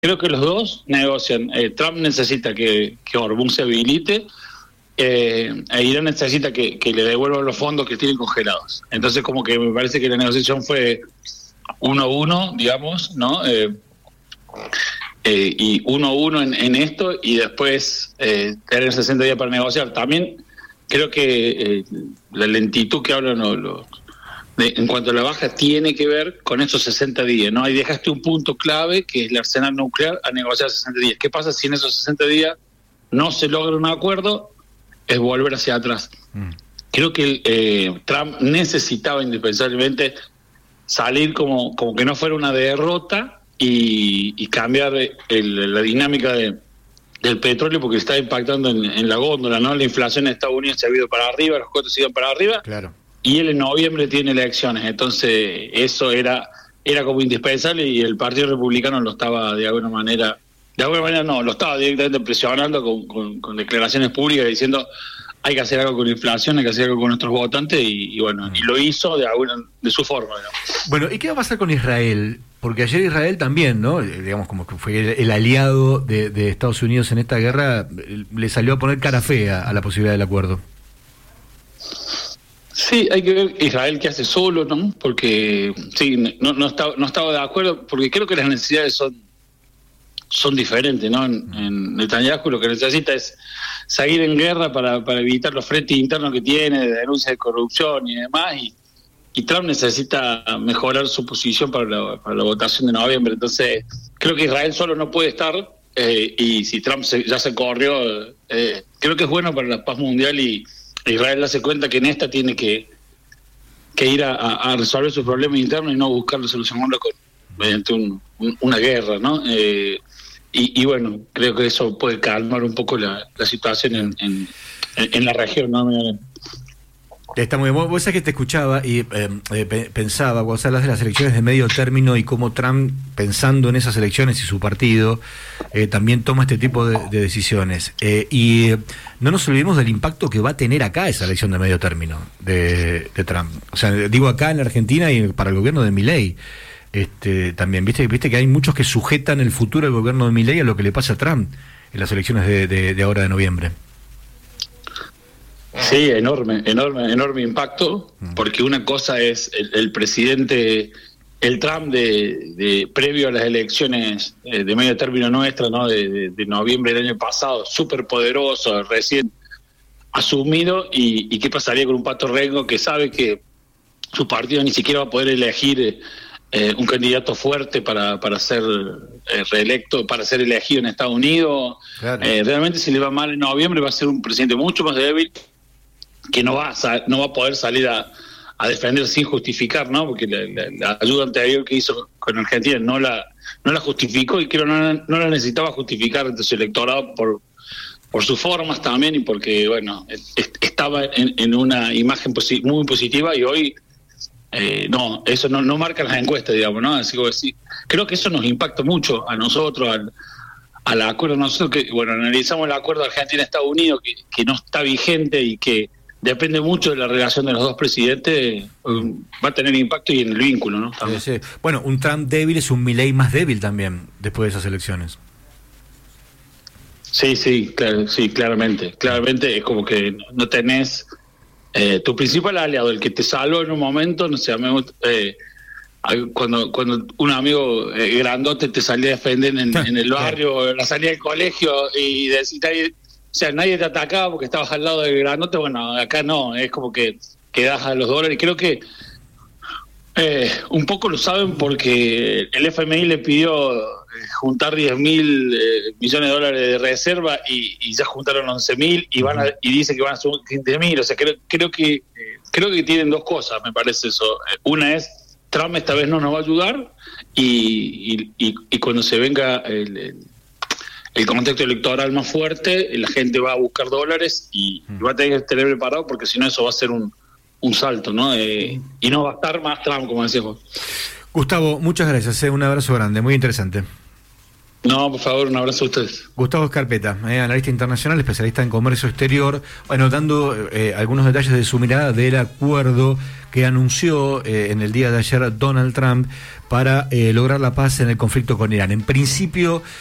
Creo que los dos negocian. Trump necesita que Hormuz se habilite, e Irán necesita que le devuelvan los fondos que tienen congelados. Entonces, como que me parece que la negociación fue 1-1, digamos, ¿no? Y 1-1 en esto, y después tener 60 días para negociar. También creo que la lentitud que hablan en cuanto a la baja tiene que ver con esos 60 días, ¿no? Ahí dejaste un punto clave, que es el arsenal nuclear, a negociar 60 días. ¿Qué pasa si en esos 60 días no se logra un acuerdo? Es volver hacia atrás. Creo que Trump necesitaba indispensablemente salir como que no fuera una derrota y cambiar la dinámica del petróleo, porque está impactando en la góndola, ¿no? La inflación en Estados Unidos se ha ido para arriba, los costos siguen para arriba. Claro. Y él en noviembre tiene elecciones, entonces eso era como indispensable, y el Partido Republicano lo estaba de alguna manera no, lo estaba directamente presionando con declaraciones públicas diciendo hay que hacer algo con la inflación, hay que hacer algo con nuestros votantes, y bueno, y lo hizo de su forma, ¿no? Bueno, ¿y qué va a pasar con Israel? Porque ayer Israel también, ¿no? Digamos, como que fue el aliado de Estados Unidos en esta guerra, le salió a poner cara fea a la posibilidad del acuerdo. Sí, hay que ver Israel qué hace solo, ¿no? Porque sí, no estaba de acuerdo, porque creo que las necesidades son diferentes, ¿no? En Netanyahu lo que necesita es seguir en guerra para evitar los frentes internos que tiene, de denuncias de corrupción y demás, y Trump necesita mejorar su posición para la votación de noviembre. Entonces, creo que Israel solo no puede estar, y si Trump ya se corrió, creo que es bueno para la paz mundial, y Israel hace cuenta que en esta tiene que ir a resolver sus problemas internos y no buscar solucionarlo mediante una guerra, ¿no? Y bueno, creo que eso puede calmar un poco la situación en la región, ¿no? Está muy bien. Vos sabés que te escuchaba y pensaba, cuando hablas de las elecciones de medio término y cómo Trump, pensando en esas elecciones y su partido, también toma este tipo de decisiones. Y no nos olvidemos del impacto que va a tener acá esa elección de medio término de Trump. O sea, digo acá en la Argentina y para el gobierno de Milei. También, viste que hay muchos que sujetan el futuro del gobierno de Milei a lo que le pasa a Trump en las elecciones de ahora de noviembre. Sí, enorme impacto, porque una cosa es el presidente, el Trump de previo a las elecciones de medio término nuestras, ¿no? De noviembre del año pasado, súper poderoso, recién asumido, y qué pasaría con un Pato Rengo que sabe que su partido ni siquiera va a poder elegir un candidato fuerte para ser reelecto, para ser elegido en Estados Unidos. Claro. Realmente, si le va mal en noviembre, va a ser un presidente mucho más débil, que no va a poder salir a defender sin justificar, ¿no? Porque la ayuda anterior que hizo con Argentina no la justificó, y creo no la necesitaba justificar ante su electorado por sus formas también, y porque, bueno, estaba en una imagen muy positiva, y hoy eso no marca las encuestas, digamos, ¿no? Así que sí, creo que eso nos impacta mucho a nosotros, al acuerdo. Nosotros que, bueno, analizamos el acuerdo Argentina-Estados Unidos, que no está vigente y que depende mucho de la relación de los dos presidentes, va a tener impacto y en el vínculo, ¿no? Sí. Bueno, un Trump débil es un Milei más débil también después de esas elecciones. Sí, claro, sí, claramente es como que no tenés tu principal aliado, el que te salvó en un momento, no sé, cuando un amigo grandote te salía a defender en el barrio, la salida del colegio, y decir, o sea, nadie te atacaba porque estabas al lado del grandote. Bueno, acá no, es como que das a los dólares. Creo que un poco lo saben porque el FMI le pidió juntar 10.000 millones de dólares de reserva, y ya juntaron 11.000 y dice que van a ser 15.000. O sea, creo que tienen dos cosas, me parece eso. Una es, Trump esta vez no nos va a ayudar, y cuando se venga el contexto electoral más fuerte, la gente va a buscar dólares y va a tener que tener preparado, porque si no eso va a ser un salto, ¿no? Y no va a estar más Trump, como decías vos. Gustavo, muchas gracias, un abrazo grande, muy interesante. No, por favor, un abrazo a ustedes. Gustavo Scarpetta, analista internacional, especialista en comercio exterior, bueno, dando algunos detalles de su mirada del acuerdo que anunció en el día de ayer Donald Trump para lograr la paz en el conflicto con Irán. En principio,